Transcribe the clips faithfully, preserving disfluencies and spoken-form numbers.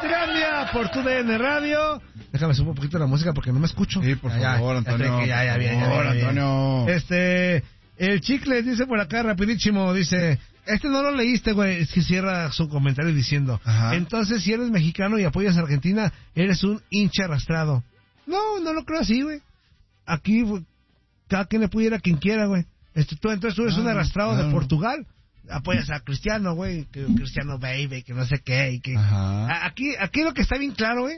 Inutilandia por tu D N Radio. Déjame subir un poquito la música porque no me escucho. Sí, por ya, favor, ya, Antonio. Ya, ya, ya, por ya, favor, ya, ya, ya. Antonio. Este, el Chicle dice por acá rapidísimo, dice, este no lo leíste, güey, es que cierra su comentario diciendo, Ajá. entonces si eres mexicano y apoyas a Argentina, eres un hincha arrastrado. No, no lo creo así, güey. Aquí, güey, cada quien le puede ir a quien quiera, güey. Este, tú, entonces tú eres Ah, un arrastrado claro. de Portugal. Apoyas a Cristiano, güey, que Cristiano baby, que no sé qué, y que... Ajá. A- Aquí, aquí lo que está bien claro, güey,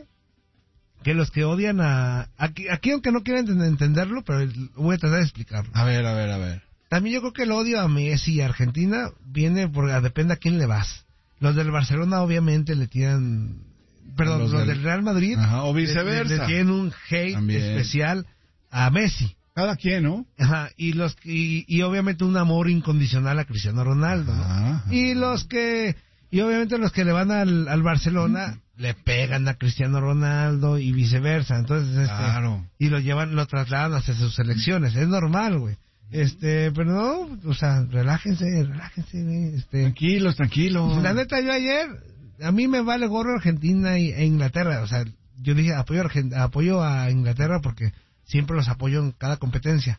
que los que odian a... Aquí, aquí aunque no quieran enten- entenderlo, pero voy a tratar de explicarlo. A ver, a ver, a ver. También yo creo que el odio a Messi y a Argentina viene por... a- depende a quién le vas. Los del Barcelona obviamente le tiran... Perdón, Los los, del- del Real Madrid... Ajá, o le- viceversa. Le, le tienen un hate También. especial a Messi. Cada quien, ¿no? Ajá, y los y, y obviamente un amor incondicional a Cristiano Ronaldo, ¿no? Ajá. Y los que y obviamente los que le van al, al Barcelona le pegan a Cristiano Ronaldo y viceversa, entonces este, Claro. y lo llevan lo trasladan hacia sus selecciones, es normal, güey. Este, pero no, o sea, relájense, relájense, güey, este. Tranquilos, tranquilos. La neta, yo ayer, a mí me vale gorro Argentina y, e Inglaterra. O sea, yo dije apoyo a, Argent- apoyo a Inglaterra porque siempre los apoyo en cada competencia.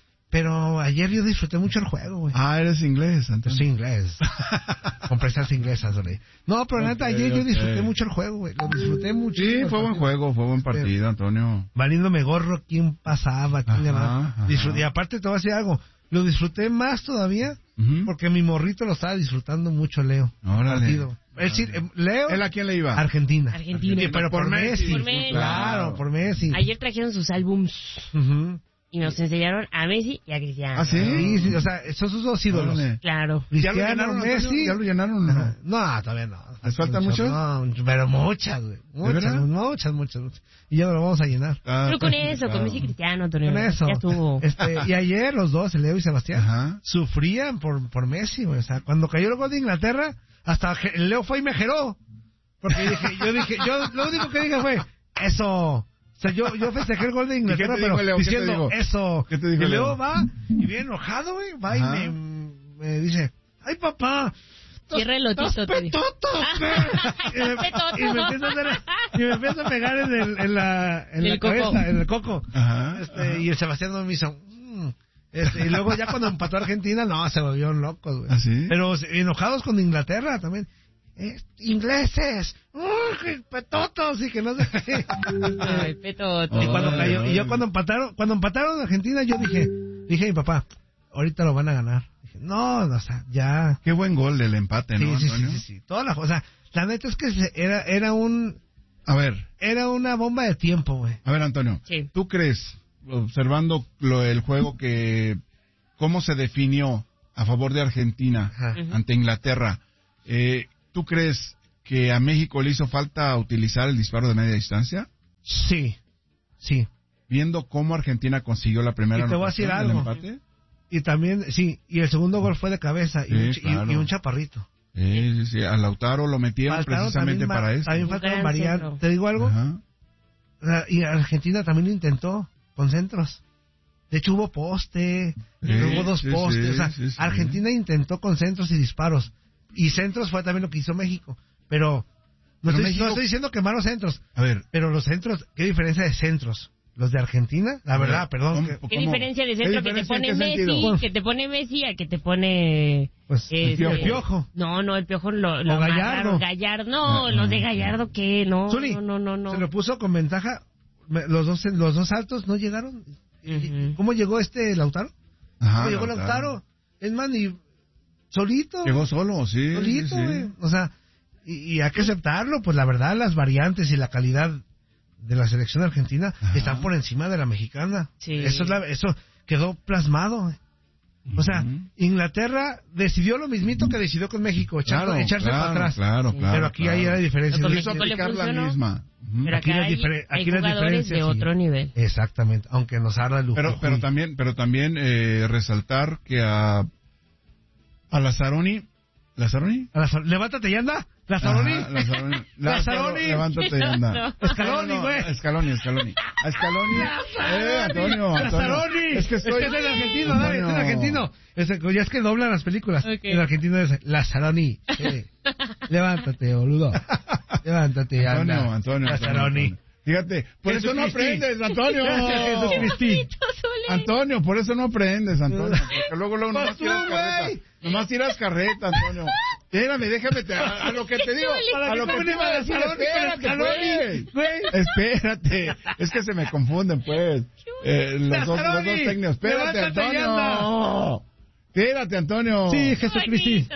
Pero ayer yo disfruté mucho el juego, güey. Ah, eres inglés, Yo Antonio. soy inglés. Con presas inglesas, güey. No, pero Ok, neta, ayer yo ok. disfruté mucho el juego, güey. Lo disfruté mucho. Sí, fue buen juego, fue buen partido, Antonio. Valiéndome gorro quién pasaba, quién Ajá, ganaba. ajá. Disfruté- y aparte te voy a decir algo. Lo disfruté más todavía Ujú. porque mi morrito lo estaba disfrutando mucho, Leo. el Órale. partido. Es decir, eh, Leo... ¿Él a quién le iba? Argentina. Argentina. Sí, pero por, Por Messi. Messi. Por Messi. Claro, por Messi. Ayer trajeron sus álbums Ujú. y nos enseñaron a Messi y a Cristiano. ¿Ah, sí? Sí, sí, o sea, esos son sus dos ídolos. Órale. Claro. ¿Ya lo Cristiano, llenaron, Antonio? Messi. ¿Ya lo llenaron? Ajá. No. No, todavía no. ¿Les faltan muchos? No, pero muchas, güey. Muchas, verdad? muchas, muchas, muchas. Y ya no lo vamos a llenar. Ah, Pero con pues, eso, con claro. Messi y Cristiano, Antonio. Con eso. Ya estuvo. Este, y ayer los dos, el Leo y Sebastián, Ajá. sufrían por, por Messi, güey. O sea, cuando cayó el gol de Inglaterra, hasta Je- el Leo fue y me geró. Porque dije, yo dije, yo lo único que dije fue, eso. O sea, yo, yo festejé el gol de Inglaterra, te pero dijo el Leo? ¿Qué te diciendo, dijo? eso. ¿Qué te dijo y el Leo Leo? va, y bien enojado, güey, va Ajá. y me, me dice, ay, papá. Cierra el lotito, ¡Estás te dijo. petoto! y, me, Petoto. y me empieza a hacer, y me empieza a pegar en, el, en la, en El la coco. cabeza, en el coco. Ajá, Este, ajá. Y el Sebastián no me hizo, mm. Este, y luego ya cuando empató Argentina, no, se volvieron locos, güey. ¿Ah, sí? Pero enojados con Inglaterra también. Eh, ingleses, ¡Uy, petotos! Y que no sé qué. Ay, Petoto. Y cuando Ay, cayó, ay. y yo cuando empataron, cuando empataron Argentina, yo dije, dije a mi papá, ahorita lo van a ganar. Dije, no, no, o sea, ya. Qué buen gol del empate, Sí, ¿no, sí, sí, Antonio? sí, sí. Toda la, o sea, la neta es que se- era, era un, A ver, era una bomba de tiempo, güey. a ver, Antonio. Sí. ¿Tú crees, observando lo el juego, que cómo se definió a favor de Argentina Ajá. Ujú. ante Inglaterra, eh, ¿tú crees que a México le hizo falta utilizar el disparo de media distancia? Sí, sí. Viendo cómo Argentina consiguió la primera Y te voy a decir anotación del algo. empate. Y también, sí, y el segundo gol fue de cabeza y, Sí, un, ch- y- claro. y un chaparrito. Sí, sí, sí, a Lautaro lo metieron Faltaron precisamente también, para ma- eso. También Un faltaron gran variar. centro. ¿Te digo algo? Ajá. La- Y Argentina también lo intentó con centros. De hecho hubo poste, Sí, hubo dos sí, postes. sí, o sea, sí, sí. Argentina intentó con centros y disparos. Y centros fue también lo que hizo México. Pero no, Pero estoy, México- no estoy diciendo que malos centros. A ver, Pero los centros, ¿qué diferencia de centros? Los de Argentina, la A ver, verdad, perdón. ¿cómo- que- ¿Qué ¿Cómo? diferencia de ¿Qué centro que te diferencia en pone qué Messi, sentido? que te pone Messi a que te pone... pues eh, el, piojo. el piojo. No, no, el Piojo lo, lo O Gallardo. amarraron. Gallardo. No, Ah, los de ah, Gallardo, ¿qué? No, Zuli, no, no, no, no. Se lo puso con ventaja. Me- Los dos, los dos altos no llegaron. Ujú. ¿Cómo llegó este Lautaro? Ajá, ¿Cómo llegó Lautaro? Es más, ni solito. Llegó solo, sí. solito, sí, sí. güey. O sea, y, y hay que aceptarlo, pues la verdad, las variantes y la calidad de la selección argentina Ajá. están por encima de la mexicana. Sí. Eso es la, eso quedó plasmado, güey. O sea, Ujú. Inglaterra decidió lo mismito que decidió con México, echarlo- Claro, echarse claro, para atrás. Claro, Sí. claro. Pero aquí claro. hay la diferencia. Pero con Quiso México le aplicar la funcionó. misma. Ujú. Pero Aquí acá las hay, difere- hay aquí las jugadores diferencias, de sí. otro nivel. Exactamente, aunque nos haga lujo. Pero, pero también, pero también eh, resaltar que a a Lazzaroni, ¿Lazzaroni? A la Zar- levántate y anda, Lazzaroni. Ajá, Lazzaroni. Lazzaroni. Levántate y anda. Escaloni, No, no, güey. Escaloni, Escaloni. A Escaloni. Eh, Antonio, Antonio. Lazzaroni. Es que estoy... es el argentino, dale, es el Antonio. argentino. Es el- ya es que doblan las películas. Ok. El argentino es Lazzaroni. Sí. Levántate, boludo. Levántate, Antonio, anda. Antonio, Lazzaroni. Antonio. Fíjate, por eso no Jesucristi. aprendes, Antonio. Jesucristi. Antonio, por eso no aprendes, Antonio. Porque luego, luego nomás Pues tú, tiras carreta. güey. Nomás tiras carreta, Antonio. Espérame, déjame, te- a, a lo que te digo, a lo que te iba a decir, espérate, pues. Güey. Espérate, es que se me confunden, pues. Eh, los, dos, los dos Lazzaroni, técnicos. Espérate, levántate y Antonio. Espérate, Antonio. Sí, Jesucristi.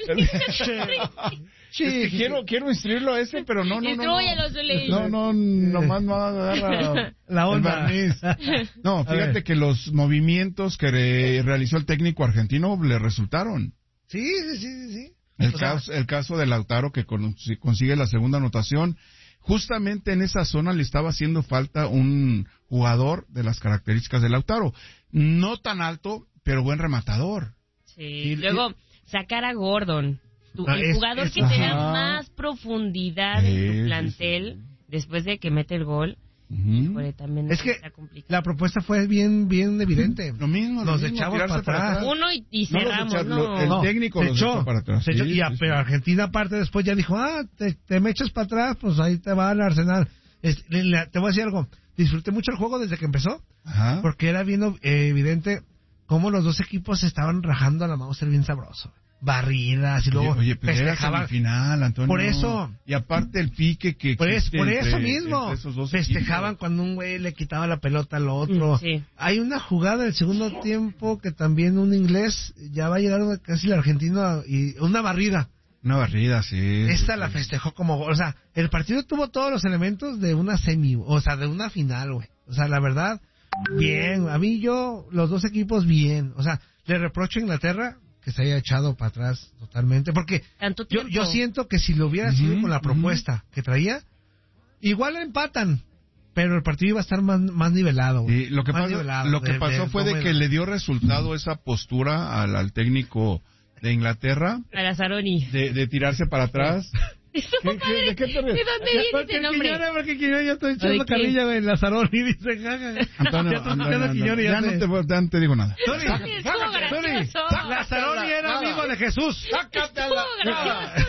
Sí, es que quiero, quiero instruirlo a ese, pero no, no, no. Instrúyelo, Zuli. No, no, nomás no va a dar la, La onda. el barniz. No, A fíjate ver. que los movimientos que re- realizó el técnico argentino le resultaron. Sí, sí, sí, sí, sí. El, O sea, caso, el caso de Lautaro que con- si consigue la segunda anotación. Justamente en esa zona le estaba haciendo falta un jugador de las características de Lautaro. No tan alto, pero buen rematador. Sí. Y- Luego, sacar a Gordon. Tu- Ah, el es- jugador es- que te da ajá. más profundidad Sí, en sí, tu plantel después de que mete el gol. Ujú. Por también Es que está complicado. la propuesta fue bien, bien evidente. Lo mismo, lo Nos mismo, echamos tirarse para atrás. Uno y, y No los cerramos, echa- ¿no? lo- el- No, técnico se los echó, echó para atrás. se echó, Sí, y a- sí, sí. pero Argentina aparte después ya dijo, ah, te, te me echas para atrás, pues ahí te va al Arsenal. Es- le- le- te voy a decir algo, disfruté mucho el juego desde que empezó, Ajá. porque era bien eh, evidente cómo los dos equipos se estaban rajando a la Mauser bien sabroso. Barridas y luego Oye, oye, pero era festejaban. semifinal, Antonio. Por eso. Y aparte el pique que Por, es- existe por entre- eso mismo, entre esos dos festejaban equipos. cuando un güey le quitaba la pelota al otro. Mm, sí. Hay una jugada del segundo tiempo que también un inglés ya va a llegar una- casi el argentino y una barrida. Una barrida, sí. Esta sí, la sí. festejó como, o sea, el partido tuvo todos los elementos de una semi, o sea, de una final, güey. O sea, la verdad, bien. A mí yo, los dos equipos bien. O sea, le reprocho a Inglaterra que se haya echado para atrás totalmente, porque Tanto yo, tiempo. yo siento que si lo hubiera Ujú, sido con la ujú. propuesta que traía, igual empatan, pero el partido iba a estar más, más nivelado. güey. Y lo que Más pasó, nivelado, lo que de- pasó de- fue de cómo que era. le dio resultado esa postura al, al técnico de Inglaterra A Lazzaroni. de, de tirarse para atrás. Estuvo ¿Qué- qué- padre. de qué te ríes? ¿De dónde viene Porque ese nombre? Quiñones, porque Quiñones, yo estoy ¿De echando qué? carrilla, güey, Lazaroni, dice, jaja. Antonio, Ya estoy Antonio, escuchando a Antonio, Quiñones, ya ya no sé. te, voy- ya no te digo nada. Tony, Estuvo Tony, gracioso. Lazaroni era amigo de Jesús. Estuvo gracioso,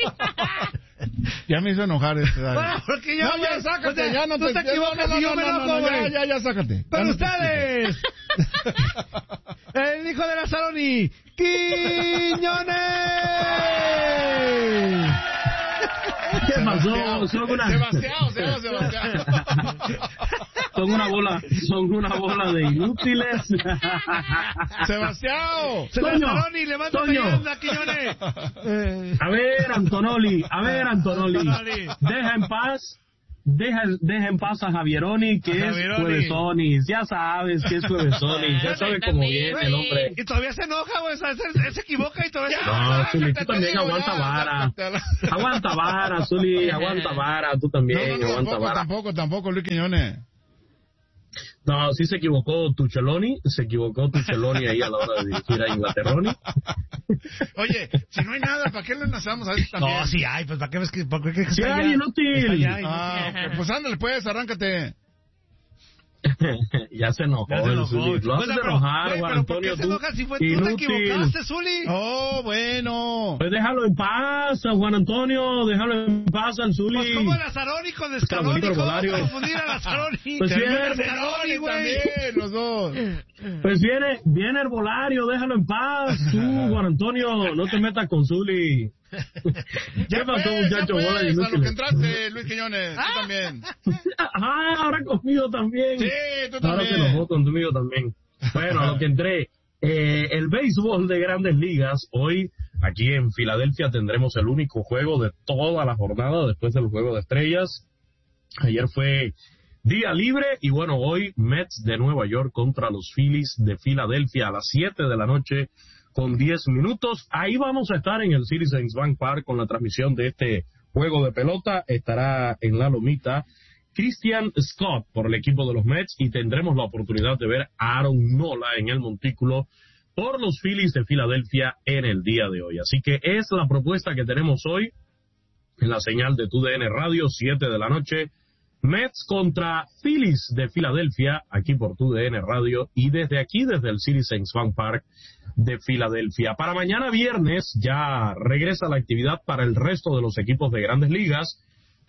Zuli. Ya me hizo enojar este. Dani. Bueno, porque yo, no, ya güey, sácate, o sea, ya no tú te, te equivocas no, no, y yo no, me no, enojo, no, ya, güey. ya, ya, sácate. ¡Con Ya no te ustedes! El hijo de Lazaroni, Quiñones. ¿Qué pasó? Sebastián, Son una, Sebastián, se llama Sebastián. son una bola, son una bola de inútiles. Sebastián. Toño, Lazaroni, levántate y Toño. anda, Quiñones. Eh, A ver, Antonoli, a ver, Antonoli, Antonoli. deja en paz, deja, deja en paz a Javieroni, que A es Javieroni. juevesonis, ya sabes que es juevesonis, ya sabe cómo viene el hombre. Y todavía se enoja, güey, o sea, se, se equivoca y todavía se enoja. No, Zuli, tú también aguanta vara. Aguanta vara, Zuli, aguanta vara, tú No, también, no, no, aguanta tampoco, vara. tampoco, tampoco, Luis Quiñones. No, sí se equivocó Tucheloni, se equivocó Tucheloni ahí a la hora de dirigir a Inglaterroni. Oye, si no hay nada, ¿para qué lo enlazamos a esto también? No, sí hay, pues ¿para qué ves que, por qué que Sí está hay, allá? inútil. Está allá, Ah, ok, pues ándale, pues, arráncate. Ya se enojó, Ya se el enojó. Zuli. Lo haces Bueno, pero, enojar, güey, Juan pero ¿por Antonio, qué se tú. enoja si fue tú te Inútil. equivocaste, Zuli? Oh, bueno. Pues déjalo en paz, a Juan Antonio, déjalo en paz al Zuli. Pues como Lazaroni con Scaloni, Bonito ¿cómo herbolario. confundir a Lazaroni? Pues Te sí, viene es Scaloni, güey. También, los dos. Pues viene, viene Herbolario, déjalo en paz. Tú, Juan Antonio, no te metas con Zuli. ¿Qué pasó, pues, muchacho? ya Bola de pues, a lo que inútiles. entraste, Luis Quiñones, tú también. Ah, ahora conmigo también. Sí, tú Ahora se también. enojó conmigo también. Bueno, a lo que entré. Eh, el béisbol de Grandes Ligas. Hoy, aquí en Filadelfia, tendremos el único juego de toda la jornada después del Juego de Estrellas. Ayer fue día libre y bueno, hoy Mets de Nueva York contra los Phillies de Filadelfia a las siete de la noche con diez minutos. Ahí vamos a estar en el Citizens Bank Park con la transmisión de este juego de pelota. Estará en la lomita Christian Scott por el equipo de los Mets y tendremos la oportunidad de ver a Aaron Nola en el montículo por los Phillies de Filadelfia en el día de hoy. Así que es la propuesta que tenemos hoy en la señal de tu D N Radio, siete de la noche. Mets contra Phillies de Filadelfia, aquí por tu D N Radio y desde aquí, desde el Citizens Bank Park de Filadelfia. Para mañana viernes ya regresa la actividad para el resto de los equipos de Grandes Ligas.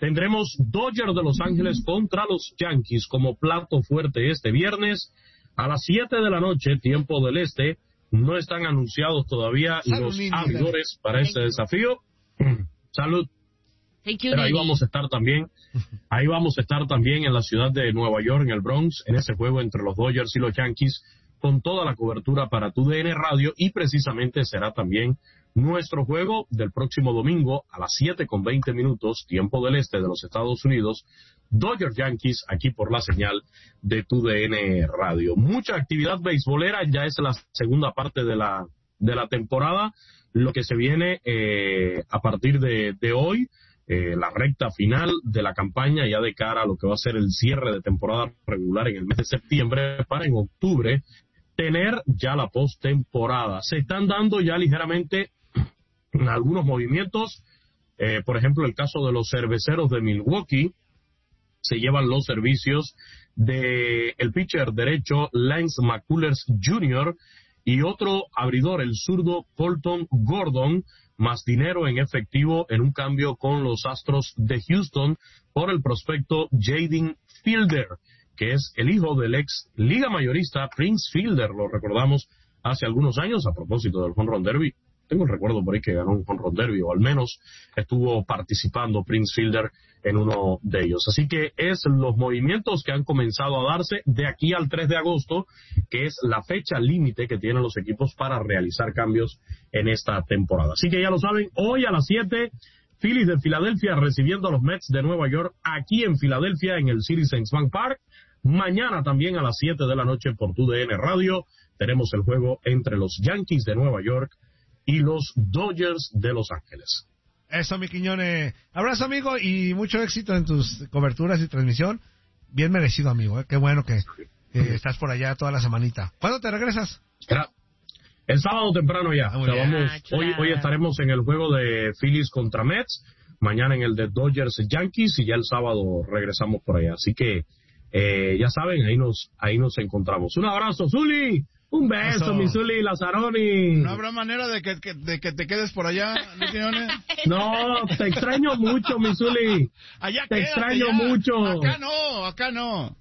tendremos Dodgers de Los Ángeles contra los Yankees como plato fuerte este viernes a las siete de la noche, tiempo del este. No están anunciados todavía Salud, los niña. abridores para Thank este you. desafío. Salud. Thank you, Pero ahí Daddy. vamos a estar también, ahí vamos a estar también en la ciudad de Nueva York, en el Bronx, en ese juego entre los Dodgers y los Yankees, con toda la cobertura para tu D N Radio, y precisamente será también nuestro juego del próximo domingo a las siete con veinte minutos, tiempo del este de los Estados Unidos, Dodgers Yankees, aquí por la señal de tu D N Radio. Mucha actividad beisbolera, ya es la segunda parte de la, de la temporada, lo que se viene eh, a partir de, de hoy. Eh, la recta final de la campaña ya de cara a lo que va a ser el cierre de temporada regular en el mes de septiembre, para en octubre tener ya la postemporada. Se están dando ya ligeramente algunos movimientos, eh, por ejemplo el caso de los Cerveceros de Milwaukee. Se llevan los servicios de el pitcher derecho Lance McCullers junior y otro abridor, el zurdo Colton Gordon, más dinero en efectivo en un cambio con los Astros de Houston por el prospecto Jaden Fielder, que es el hijo del ex liga mayorista Prince Fielder. Lo recordamos hace algunos años a propósito del Home Run Derby. Tengo el recuerdo por ahí que ganó un Home Run Derby, o al menos estuvo participando Prince Fielder en uno de ellos. Así que es los movimientos que han comenzado a darse de aquí al tres de agosto, que es la fecha límite que tienen los equipos para realizar cambios en esta temporada. Así que ya lo saben, hoy a las siete, Phillies de Filadelfia recibiendo a los Mets de Nueva York aquí en Filadelfia en el Citizens Bank Park. Mañana también a las siete de la noche por tu D N Radio tenemos el juego entre los Yankees de Nueva York y los Dodgers de Los Ángeles. Eso, mi Quiñones. Abrazo, amigo, y mucho éxito en tus coberturas y transmisión. Bien merecido, amigo. ¿eh? Qué bueno que, que estás por allá toda la semanita. ¿Cuándo te regresas? El sábado temprano ya. Ah, O sea, bien. vamos, Ah, hoy, claro. hoy estaremos en el juego de Phillies contra Mets, mañana en el de Dodgers Yankees, y ya el sábado regresamos por allá. Así que eh, ya saben, ahí nos ahí nos encontramos. Un abrazo, Zuli. Un beso, Eso. mi Zuli Lazaroni. ¿No habrá manera de que, que- de que te quedes por allá, ¿no, Quiñones? No, te extraño mucho, mi Zuli. Allá Te quédate extraño ya. mucho. Acá no, acá no.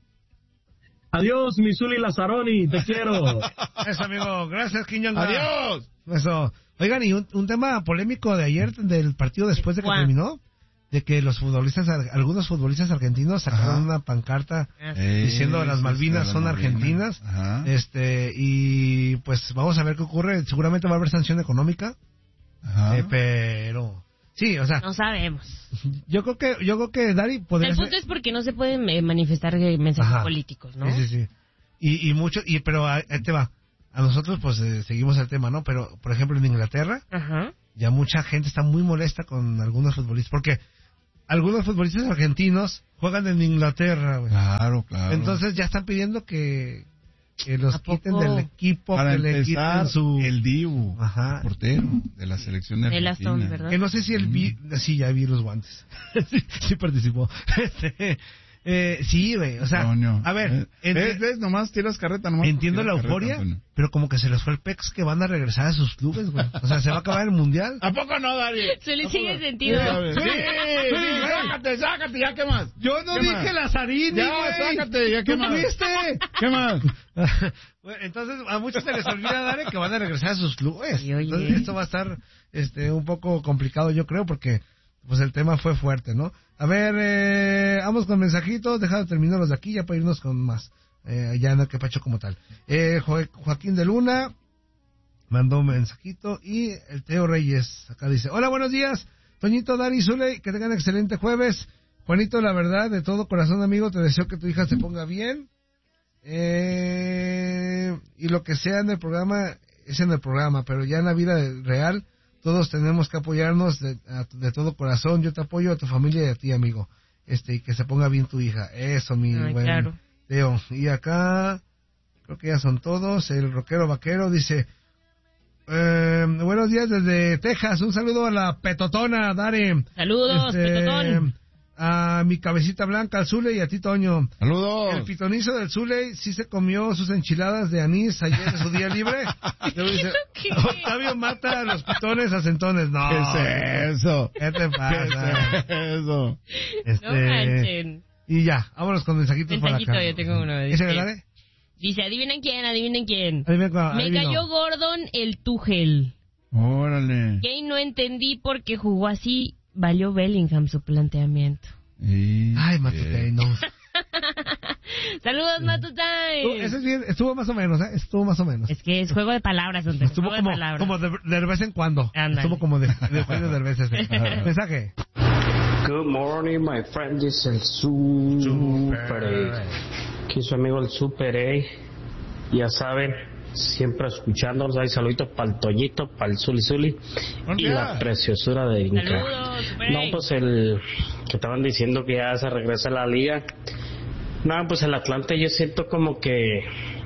Adiós, mi Zuli Lazaroni, te quiero. Eso, amigo. Gracias, Quiñonga. Adiós. Eso. Oigan, y un, un tema polémico de ayer, del partido después de que ¿Cuál? terminó, de que los futbolistas, ar- algunos futbolistas argentinos sacaron Ajá. una pancarta Eh, diciendo las sí, Malvinas sí, son las Malvinas. argentinas. Ajá. Este, y pues vamos a ver qué ocurre. Seguramente va a haber sanción económica, Ajá. eh, pero sí, o sea, No sabemos. yo creo que yo creo que Dari podría El punto ser- es porque no se pueden eh, manifestar eh, mensajes Ajá. políticos, ¿no? Sí, sí, sí. Y, y mucho, y pero ahí ahí te va. A nosotros pues eh, seguimos el tema, ¿no? Pero por ejemplo en Inglaterra Ajá. ya mucha gente está muy molesta con algunos futbolistas porque algunos futbolistas argentinos juegan en Inglaterra, güey. Claro, claro. Entonces ya están pidiendo que, que los ¿A poco? quiten del equipo, para que le empezar, quiten su... el Dibu, Ajá. el portero de la selección de El Argentina. Aston, ¿verdad? Que no sé si él vi... Sí, ya vi los guantes. sí, sí participó. Este, eh, sí, güey, o sea, Antonio. a ver, Eh, enti- ¿Ves, ves? Nomás tiras carreta, nomás. entiendo la tiras carreta, euforia, Antonio. pero como que se les fue el pex que van a regresar a sus clubes, güey. O sea, se va a acabar el mundial. ¿A poco no, Dari? Se le sigue sentido. Sí, sí, sí, sácate, sácate, ya, ¿qué más? Yo no ¿Qué dije más? Lazarini, Ya, güey. sácate, ya, ¿qué ¿Tú más? fuiste? ¿Qué más? Bueno, entonces, a muchos se les olvida, Dare, que van a regresar a sus clubes. Y oye. Entonces, esto va a estar este, un poco complicado, yo creo, porque pues el tema fue fuerte, ¿no? A ver, eh, vamos con mensajitos, dejando terminar los de aquí ya para irnos con más. Eh, ya en el Quepacho como tal. Eh, Jo- Joaquín de Luna mandó un mensajito y el Teo Reyes acá dice: hola, buenos días, Toñito, Dari, Zule, que tengan excelente jueves. Juanito, la verdad, de todo corazón, amigo, te deseo que tu hija se ponga bien. Eh, y lo que sea en el programa es en el programa, pero ya en la vida real todos tenemos que apoyarnos de, a- de todo corazón. Yo te apoyo a tu familia y a ti, amigo. Este, y que se ponga bien tu hija. Eso, mi Ay, buen claro. Teo. Y acá, creo que ya son todos. El rockero vaquero dice: eh, buenos días desde Texas. Un saludo a la petotona, Dare. Saludos, Este, Petotón. a mi cabecita blanca, al Zule, y a ti, Toño. Saludos. El pitonizo del Zule sí se comió sus enchiladas de anís ayer en su día libre. Luego dice, ¿Qué? Octavio mata a los pitones a centones. No. ¿Qué es eso? ¿Qué te pasa? ¿Qué es eso? Este, No manchen. y ya, vámonos con mensajitos por Mensajito, acá. yo tengo uno. ¿Ese Dice, verdad? dice, adivinen quién, adivinen quién. Adivina cuál, Me adivino. cayó Gordon el Tuchel. Órale. Y ahí no entendí por qué jugó así. Valió Bellingham su planteamiento. Y- Ay, Matute, no. Saludos, Matutay. Uh, ese es bien, estuvo más o menos, ¿eh? Estuvo más o menos. Es que es juego de palabras, Don Teo, Estuvo juego como, de palabras. como de, de vez en cuando. Ándale. Estuvo como de, de Eugenio Derbez ese. Mensaje. Good morning, my friend. Es el Super A. Aquí su amigo el Super A. Ya saben, siempre escuchándonos. Hay saluditos para el Toñito, para el Zuli Zuli y la preciosura de Inca. Saludos, Super No, A. pues el que estaban diciendo que ya se regresa a la liga. No, pues el Atlante yo siento como que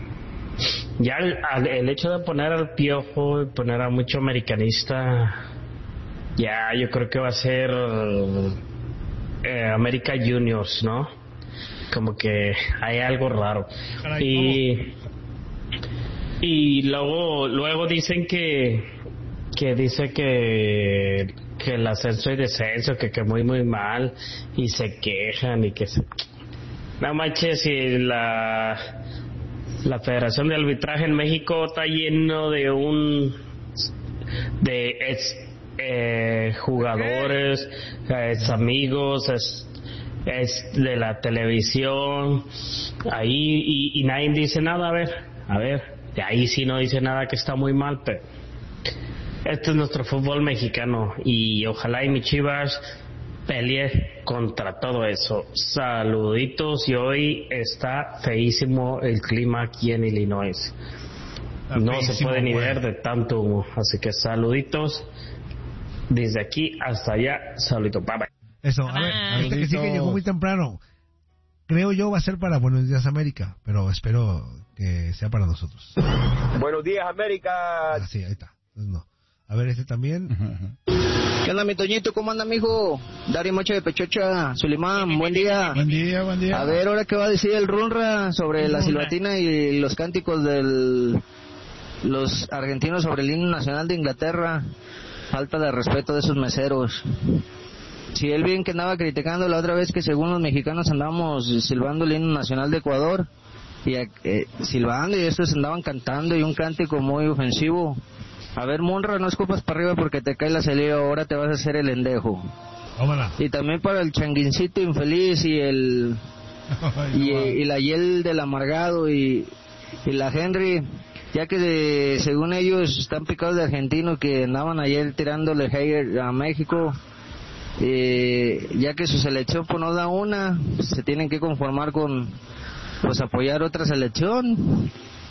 ya el, al- el hecho de poner al Piojo y poner a mucho americanista, ya yo creo que va a ser eh, América Juniors, ¿no? Como que hay algo raro. Caray, y y luego luego dicen que que dice que que el ascenso y descenso que que muy muy mal y se quejan y que se... No manches, y la la Federación de Arbitraje en México está lleno de un de ex eh, jugadores, ex amigos, es, es de la televisión ahí y, y nadie dice nada. A ver, a ver, de ahí sí no dice nada, que está muy mal, pero este es nuestro fútbol mexicano y ojalá y mi Chivas pelee contra todo eso. Saluditos, y hoy está feísimo el clima aquí en Illinois. Está No se feísimo, puede ni güey. ver de tanto humo, así que saluditos desde aquí hasta allá. Saluditos, bye bye. Eso, a ver, Ah. este que sí que Saluditos. llegó muy temprano. Creo yo va a ser para Buenos Días América, pero espero que sea para nosotros. Buenos días, América. Ah, sí, ahí está. Entonces, no. A ver, este también. ¿Qué onda, mi Toñito? ¿Cómo anda, mijo? Dario Mocha de Pechocha, Sulimán, buen día. Buen día, buen día. A ver, ahora qué va a decir el Runra sobre la silbatina y los cánticos de los argentinos sobre el himno nacional de Inglaterra. Falta de respeto de esos meseros. Si él bien que andaba criticando la otra vez que según los mexicanos andábamos silbando el himno nacional de Ecuador, y eh, silbando, y estos andaban cantando y un cántico muy ofensivo. A ver, Munra, no escupas para arriba porque te cae la salida, ahora te vas a hacer el endejo. Tómala. Y también para el changuincito infeliz y el y, y la Yel del amargado y, y la Henry, ya que de- según ellos están picados de argentino que andaban ayer tirándole hate a México, eh, ya que su selección pues no da una, se tienen que conformar con pues apoyar otra selección.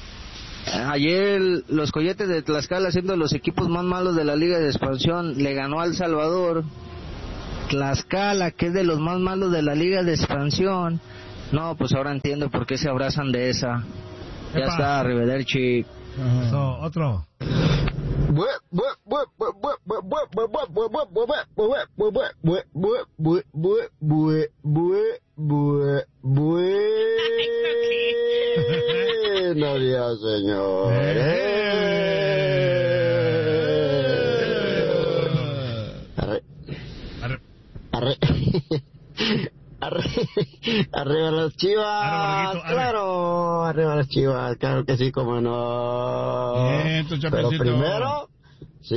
Ayer los Coyotes de Tlaxcala, siendo los equipos más malos de la Liga de Expansión, le ganó a El Salvador. Tlaxcala, que es de los más malos de la Liga de Expansión. No, pues ahora entiendo por qué se abrazan de esa. Ya Epa. está, arrivederci. Eso, otro. Buenos días, señores. Arre, Arre- arre, arre, arriba las chivas, Arre, Borreguito, arre. claro, arriba las chivas, claro que sí, como no. Bien, tu Pero chapecito. primero,